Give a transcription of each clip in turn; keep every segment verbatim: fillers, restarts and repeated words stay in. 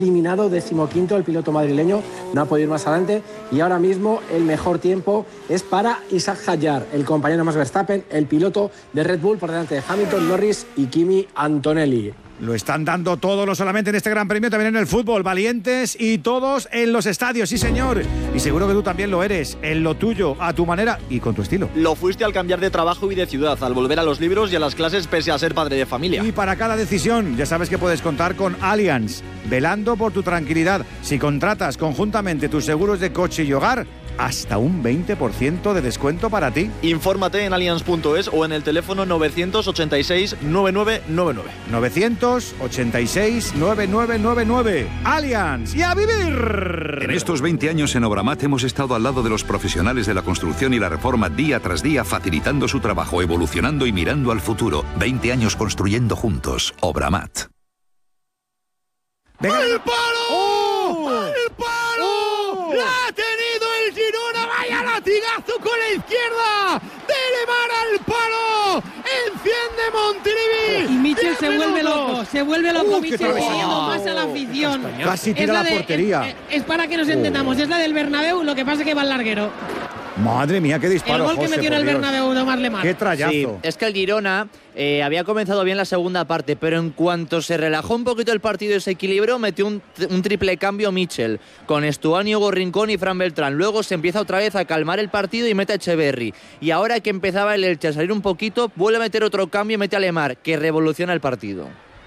Eliminado decimoquinto el piloto madrileño, no ha podido ir más adelante y ahora mismo el mejor tiempo es para Isaac Hadjar, el compañero Max Verstappen, el piloto de Red Bull por delante de Hamilton, Norris y Kimi Antonelli. Lo están dando todo, no solamente en este Gran Premio, también en el fútbol, valientes y todos en los estadios, sí señor. Y seguro que tú también lo eres, en lo tuyo, a tu manera y con tu estilo. Lo fuiste al cambiar de trabajo y de ciudad, al volver a los libros y a las clases pese a ser padre de familia. Y para cada decisión, ya sabes que puedes contar con Allianz, velando por tu tranquilidad. Si contratas conjuntamente tus seguros de coche y hogar, hasta un veinte por ciento de descuento para ti. Infórmate en allianz punto es o en el teléfono novecientos ochenta y seis, noventa y nueve noventa y nueve. novecientos ochenta y seis, noventa y nueve noventa y nueve. Allianz, ¡y a vivir! En estos veinte años en Obramat hemos estado al lado de los profesionales de la construcción y la reforma día tras día, facilitando su trabajo, evolucionando y mirando al futuro. veinte años construyendo juntos. Obramat. ¡Venga! ¡Al palo! ¡Oh! ¡Al palo! ¡Oh! ¡La ha tenido el Girona! ¡Vaya latigazo con la izquierda! ¡De Lemar al palo! ¡Enciende Montilivi! Y Michel se vuelve loco, se vuelve loco Uh, Michel pidiendo más a la afición. Casi tira la, de, portería. Es, es, es para que nos entendamos, es la del Bernabéu, lo que pasa es que va al larguero. Madre mía, qué disparo. El gol José, que metió en el Bernabéu de Omar Lemar. Qué trayazo. Sí, es que el Girona eh, había comenzado bien la segunda parte, pero en cuanto se relajó un poquito el partido y se equilibró, metió un, un triple cambio Michel, con Estuani, Hugo Rincón y Fran Beltrán. Luego se empieza otra vez a calmar el partido y mete a Echeverri. Y ahora que empezaba el Elche a salir un poquito, vuelve a meter otro cambio y mete a Lemar, que revoluciona el partido.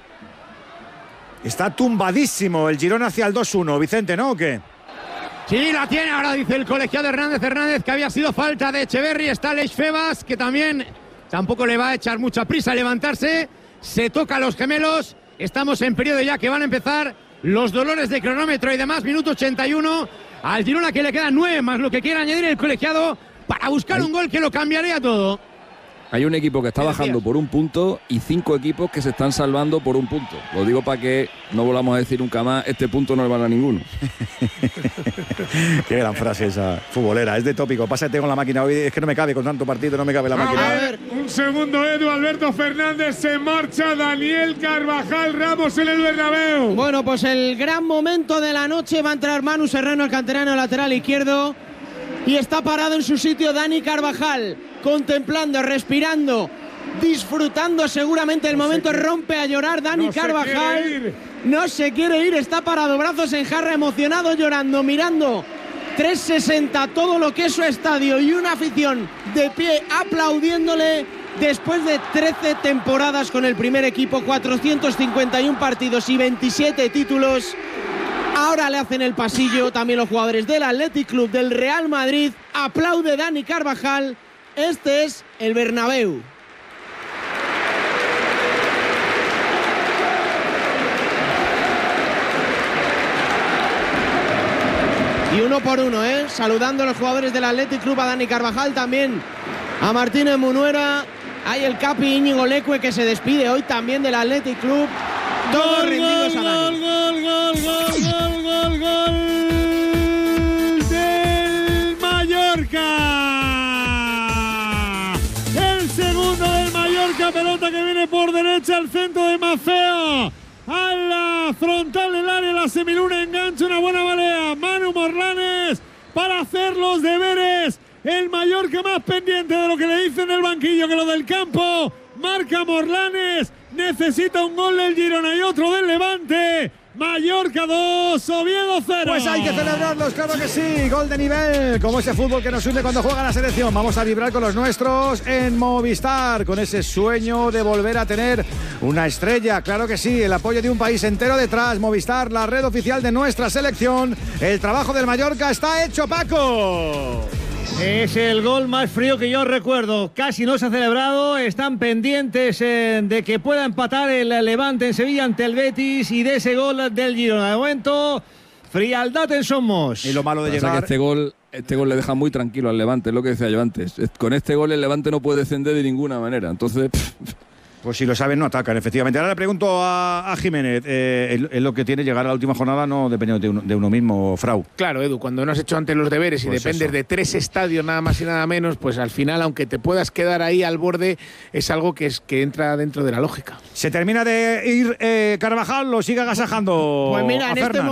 Está tumbadísimo el Girona hacia el dos uno. Vicente, ¿no? ¿O qué? Sí, la tiene ahora, dice el colegiado Hernández Hernández, que había sido falta de Echeverri. Está Aleix Febas, que también tampoco le va a echar mucha prisa a levantarse. Se toca a los gemelos. Estamos en periodo ya que van a empezar los dolores de cronómetro y demás. Minuto ochenta y uno. Al Girona que le quedan nueve más lo que quiere añadir el colegiado para buscar un gol que lo cambiaría todo. Hay un equipo que está bajando por un punto y cinco equipos que se están salvando por un punto. Lo digo para que no volvamos a decir nunca más, este punto no le vale a ninguno. Qué gran frase esa, futbolera. Es de tópico. Pásate con la máquina hoy. Es que no me cabe con tanto partido, no me cabe la máquina. A ver, un segundo, Edu. Alberto Fernández, se marcha Daniel Carvajal Ramos en el Bernabéu. Bueno, pues el gran momento de la noche. Va a entrar Manu Serrano, el canterano lateral izquierdo. Y está parado en su sitio Dani Carvajal, contemplando, respirando, disfrutando seguramente el momento. Rompe a llorar Dani no Carvajal. No se quiere ir, está parado, brazos en jarra, emocionado, llorando, mirando trescientos sesenta todo lo que es su estadio y una afición de pie aplaudiéndole después de trece temporadas con el primer equipo, cuatrocientos cincuenta y uno partidos y veintisiete títulos. Ahora le hacen el pasillo también los jugadores del Athletic Club, del Real Madrid. Aplaude Dani Carvajal. Este es el Bernabéu. Y uno por uno, ¿eh? Saludando a los jugadores del Athletic Club, a Dani Carvajal, también a Martínez Munuera. Hay el Capi Íñigo Leque, que se despide hoy también del Athletic Club. Todos Gol, rendidos gol, a Dani. gol, gol, gol, gol, gol, gol del Mallorca. El segundo del Mallorca, pelota que viene por derecha al centro de Maceo. A la frontal del área, la semiluna engancha una buena volea. Manu Morlanes para hacer los deberes. El Mallorca más pendiente de lo que le dicen en el banquillo que lo del campo. Marca Morlanes. Necesita un gol del Girona y otro del Levante. Mallorca dos, Oviedo cero. Pues hay que celebrarlos, claro que sí. Gol de nivel, como ese fútbol que nos une cuando juega la selección. Vamos a vibrar con los nuestros en Movistar, con ese sueño de volver a tener una estrella. Claro que sí, el apoyo de un país entero detrás. Movistar, la red oficial de nuestra selección. El trabajo del Mallorca está hecho, Paco. Es el gol más frío que yo recuerdo. Casi no se ha celebrado. Están pendientes eh, de que pueda empatar el Levante en Sevilla ante el Betis y de ese gol del Girona. De momento, frialdad en Somos. Y lo malo de Pasa llegar... que este gol, este gol le deja muy tranquilo al Levante, es lo que decía yo antes. Con este gol el Levante no puede descender de ninguna manera. Entonces... Pues si lo saben, no atacan, efectivamente. Ahora le pregunto a, a Jiménez, eh, es, es lo que tiene llegar a la última jornada, no depende de uno, de uno mismo, Frau. Claro, Edu, cuando no has hecho antes los deberes y pues dependes eso. de tres estadios, nada más y nada menos, pues al final, aunque te puedas quedar ahí al borde, es algo que, es, que entra dentro de la lógica. Se termina de ir eh, Carvajal, lo sigue agasajando. Pues mira, en este